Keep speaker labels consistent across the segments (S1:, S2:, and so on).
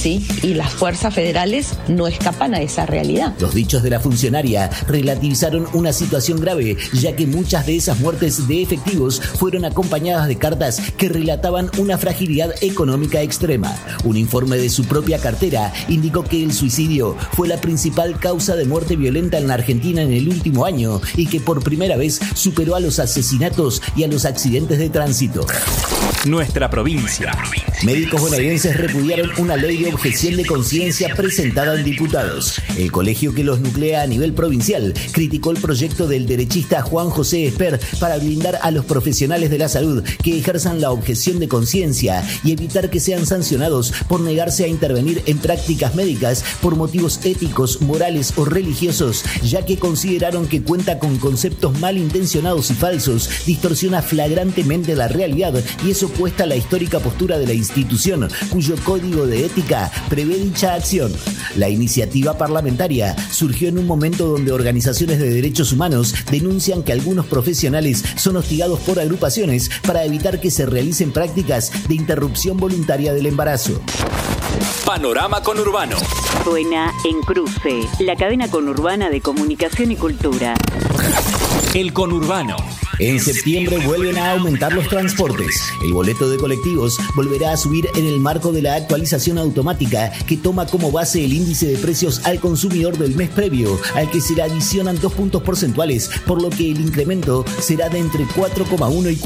S1: ¿sí? Y las fuerzas federales no escapan a esa realidad.
S2: Los dichos de la funcionaria relativizaron una situación grave, ya que muchas de esas muertes de efectivos fueron acompañadas de cartas que relataban una fragilidad económica extrema. Un informe de su propia cartera indicó que el suicidio fue la principal causa de muerte violenta en la Argentina en el último año y que por primera vez superó a los asesinatos y a los accidentes de tránsito.
S3: Nuestra provincia.
S2: Médicos bonaerenses repudiaron una ley de objeción de conciencia presentada en diputados. El colegio que los nuclea a nivel provincial criticó el proyecto del derechista Juan José Esper para blindar a los profesionales de la salud que ejerzan la objeción de conciencia y evitar que sean sancionados por negarse a intervenir en prácticas médicas por motivos éticos, morales o religiosos, ya que consideraron que cuenta con conceptos malintencionados y falsos, distorsiona flagrantemente la realidad y es opuesta a la histórica postura de la institución, cuyo código de ética prevé dicha acción. La iniciativa parlamentaria surgió en un momento donde organizaciones de derechos humanos denuncian que algunos profesionales son hostigados por agrupaciones para evitar que se realicen prácticas de interrupción voluntaria del embarazo.
S3: Panorama Conurbano.
S4: Suena en Cruce, la cadena conurbana de comunicación y cultura.
S3: El Conurbano.
S2: En septiembre vuelven a aumentar los transportes. El boleto de colectivos volverá a subir en el marco de la actualización automática que toma como base el índice de precios al consumidor del mes previo, al que se le adicionan 2 puntos porcentuales, por lo que el incremento será de entre 4,1 y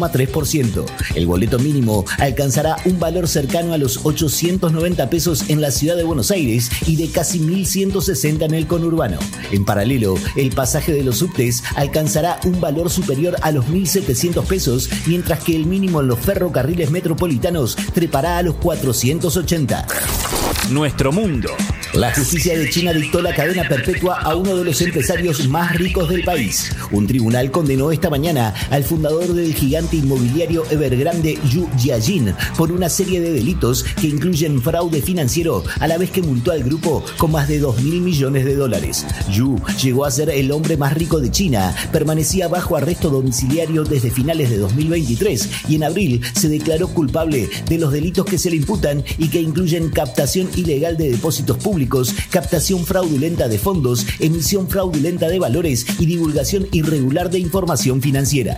S2: 4,3%. El boleto mínimo alcanzará un valor cercano a los 890 pesos en la ciudad de Buenos Aires y de casi 1.160 en el conurbano. En paralelo, el pasaje de los subtes alcanzará un valor superior a los 1.700 pesos, mientras que el mínimo en los ferrocarriles metropolitanos trepará a los 480.
S3: Nuestro mundo.
S2: La justicia de China dictó la cadena perpetua a uno de los empresarios más ricos del país. Un tribunal condenó esta mañana al fundador del gigante inmobiliario Evergrande, Yu Jiajin, por una serie de delitos que incluyen fraude financiero, a la vez que multó al grupo con más de $2.000 millones. Yu llegó a ser el hombre más rico de China, permanecía bajo arresto domiciliario desde finales de 2023 y en abril se declaró culpable de los delitos que se le imputan y que incluyen captación ilegal de depósitos públicos, captación fraudulenta de fondos, emisión fraudulenta de valores y divulgación irregular de información financiera.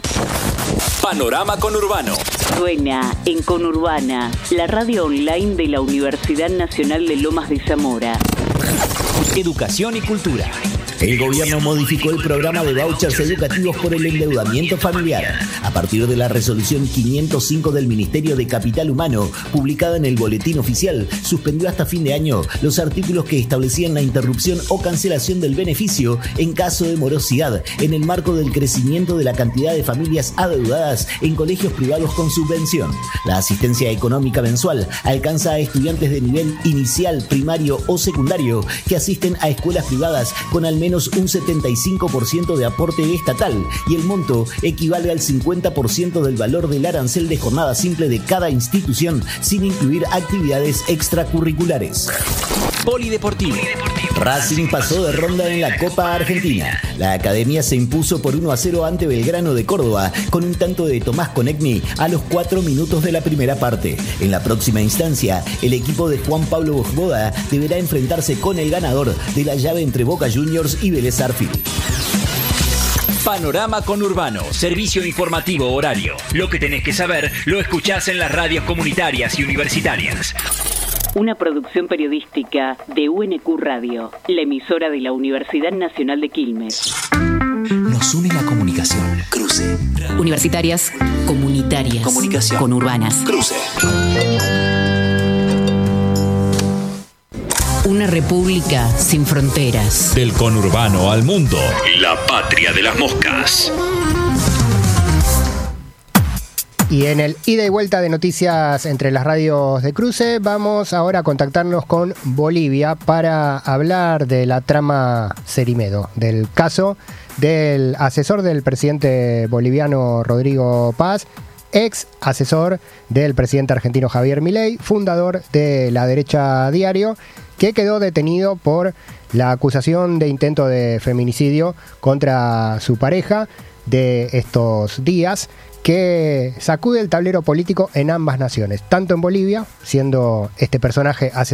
S3: Panorama Conurbano.
S4: Suena en Conurbana, la radio online de la Universidad Nacional de Lomas de Zamora.
S3: Educación y cultura.
S2: El gobierno modificó el programa de vouchers educativos por el endeudamiento familiar. A partir de la resolución 505 del Ministerio de Capital Humano, publicada en el Boletín Oficial, suspendió hasta fin de año los artículos que establecían la interrupción o cancelación del beneficio en caso de morosidad, en el marco del crecimiento de la cantidad de familias adeudadas en colegios privados con subvención. La asistencia económica mensual alcanza a estudiantes de nivel inicial, primario o secundario que asisten a escuelas privadas con al menos un 75% de aporte estatal y el monto equivale al 50% del valor del arancel de jornada simple de cada institución, sin incluir actividades extracurriculares.
S3: Polideportivo.
S2: Racing pasó de ronda en la Copa Argentina. La academia se impuso por 1-0 ante Belgrano de Córdoba con un tanto de Tomás Conegni a los 4 minutos de la primera parte. En la próxima instancia, el equipo de Juan Pablo Bojboda deberá enfrentarse con el ganador de la llave entre Boca Juniors y Vélez Sarsfield.
S3: Panorama Conurbano, servicio informativo horario. Lo que tenés que saber lo escuchás en las radios comunitarias y universitarias.
S4: Una producción periodística de UNQ Radio, la emisora de la Universidad Nacional de Quilmes.
S3: Nos une la comunicación. Cruce.
S5: Universitarias, comunitarias,
S3: Comunicación.
S5: conurbanas.
S3: Cruce.
S5: Una república sin fronteras.
S3: Del conurbano al mundo. La patria de las moscas.
S6: Y en el ida y vuelta de noticias entre las radios de Cruce, vamos ahora a contactarnos con Bolivia para hablar de la trama Cerimedo, del caso del asesor del presidente boliviano Rodrigo Paz, ex asesor del presidente argentino Javier Milei, fundador de La Derecha Diario, que quedó detenido por la acusación de intento de feminicidio contra su pareja de estos días, que sacude el tablero político en ambas naciones, tanto en Bolivia, siendo este personaje asesor